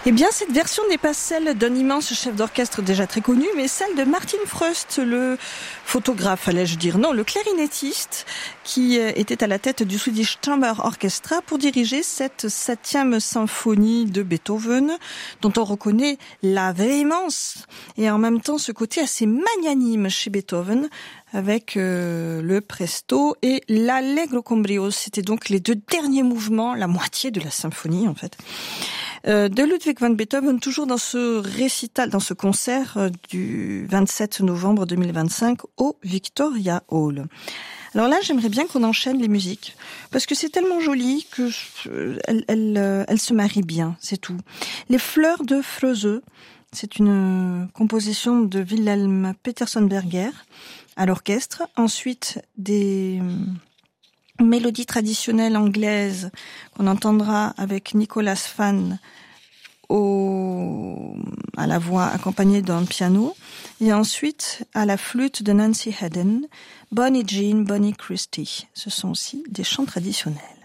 Eh bien, cette version n'est pas celle d'un immense chef d'orchestre déjà très connu, mais celle de Martin Fröst, le photographe, allais-je dire, non, le clarinettiste, qui était à la tête du Swedish Chamber Orchestra pour diriger cette 7e symphonie de Beethoven, dont on reconnaît la véhémence et en même temps ce côté assez magnanime chez Beethoven, avec le presto et l'allegro con brio. C'était donc les 2 derniers mouvements, la moitié de la symphonie en fait, de Ludwig van Beethoven, toujours dans ce récital, dans ce concert du 27 novembre 2025 au Victoria Hall. Alors là, j'aimerais bien qu'on enchaîne les musiques, parce que c'est tellement joli que elles se marient bien, c'est tout. Les Fleurs de Fröse, c'est une composition de Wilhelm Petersenberger à l'orchestre. Ensuite, des mélodies traditionnelles anglaises qu'on entendra avec Nicolas Fan à la voix accompagnée d'un piano, et ensuite à la flûte de Nancy Hedden, Bonnie Jean, Bonnie Christie. Ce sont aussi des chants traditionnels.